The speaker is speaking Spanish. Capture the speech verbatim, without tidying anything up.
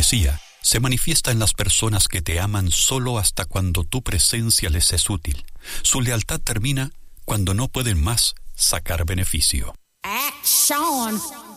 hipocresía se manifiesta en las personas que te aman solo hasta cuando tu presencia les es útil. Su lealtad termina cuando no pueden más sacar beneficio. Action.